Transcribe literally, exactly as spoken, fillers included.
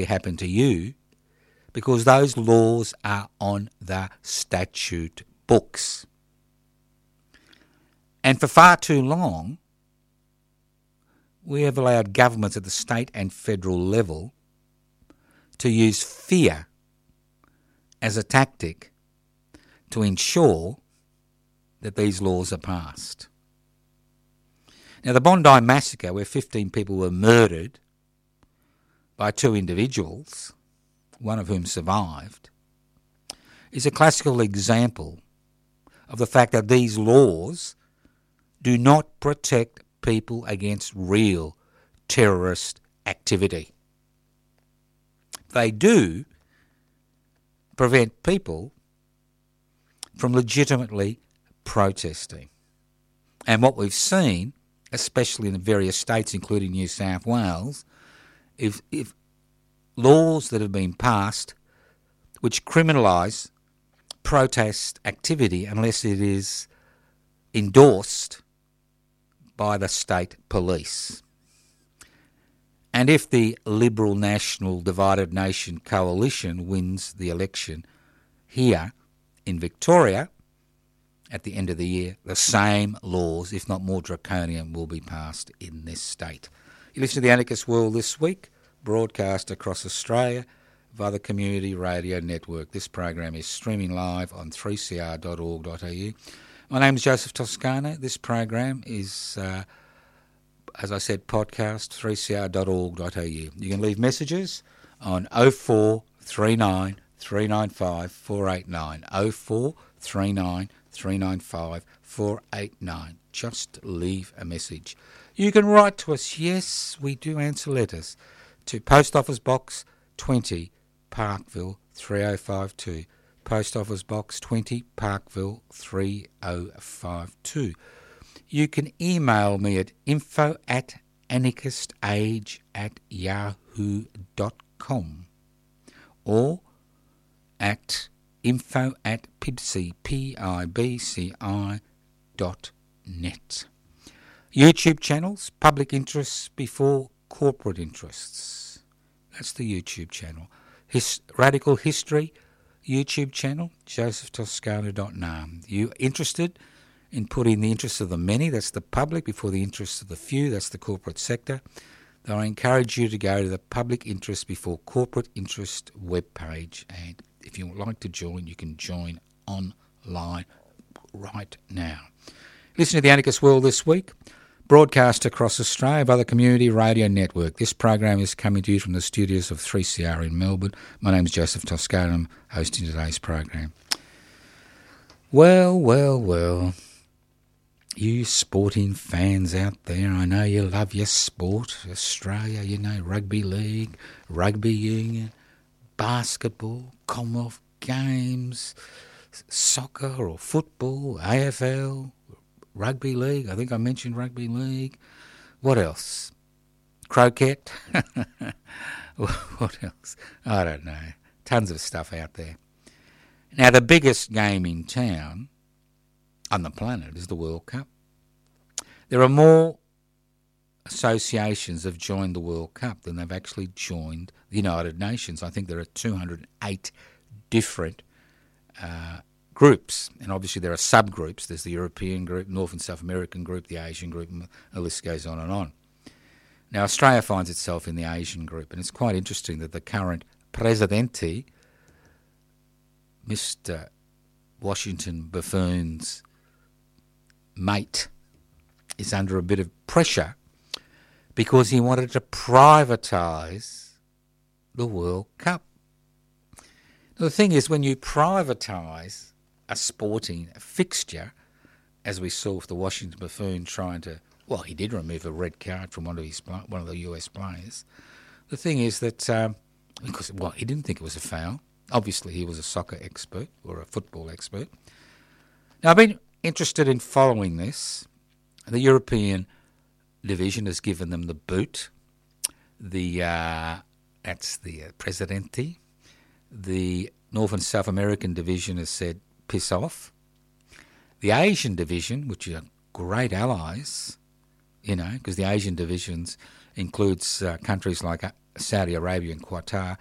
happen to you, because those laws are on the statute books. And for far too long, we have allowed governments at the state and federal level to use fear as a tactic to ensure that these laws are passed. Now, the Bondi Massacre, where fifteen people were murdered by two individuals, one of whom survived, is a classical example of the fact that these laws do not protect people against real terrorist activity. They do prevent people from legitimately protesting. And what we've seen, especially in the various states, including New South Wales, if, if laws that have been passed which criminalise protest activity unless it is endorsed by the state police. And if the Liberal National Divided Nation coalition wins the election here in Victoria at the end of the year, the same laws, if not more draconian, will be passed in this state. You listen to the Anarchist World this week, broadcast across Australia via the Community Radio Network. This program is streaming live on three c r dot org dot a u. My name is Joseph Toscano. This program is, uh, as I said, podcast, three c r dot org dot a u. You can leave messages on oh four three nine three nine five four eight nine, oh four three nine three nine five four eight nine. Just leave a message. You can write to us. Yes, we do answer letters. To Post Office Box twenty, Parkville three oh five two. Post Office Box twenty, Parkville three oh five two. You can email me at info at anarchistage at yahoo dot com or at info at pibci, P I B C I dot net. YouTube channels, public interests before corporate interests. That's the YouTube channel. His, Radical History YouTube channel, joseph toscano dot nam. You interested in putting the interests of the many, that's the public, before the interests of the few, that's the corporate sector, then I encourage you to go to the Public Interest Before Corporate Interest webpage, and if you would like to join, you can join online right now. Listen to the Anarchist World this week, broadcast across Australia by the Community Radio Network. This program is coming to you from the studios of three C R in Melbourne. My name is Joseph Toscano. I'm hosting today's program. Well, well, well, you sporting fans out there, I know you love your sport. Australia, you know, rugby league, rugby union, basketball, Commonwealth Games, soccer or football, A F L, rugby league. I think I mentioned rugby league. What else? Croquet? What else? I don't know. Tons of stuff out there. Now, the biggest game in town on the planet is the World Cup. There are more associations have joined the World Cup than they've actually joined the United Nations. I think there are two hundred eight different uh, groups, and obviously there are subgroups. There's the European group, North and South American group, the Asian group, and the list goes on and on. Now, Australia finds itself in the Asian group, and it's quite interesting that the current Presidente, Mister Washington Buffoon's mate, is under a bit of pressure because he wanted to privatise the World Cup. Now, the thing is, when you privatise a sporting fixture, as we saw with the Washington Buffoon trying to, well, he did remove a red card from one of his one of the U S players. The thing is that, um, because, well, he didn't think it was a foul. Obviously, he was a soccer expert or a football expert. Now, I've been interested in following this. The European division has given them the boot. The uh, that's the uh, Presidente. The North and South American division has said, piss off. The Asian division, which are great allies, you know, because the Asian divisions includes uh, countries like Saudi Arabia and Qatar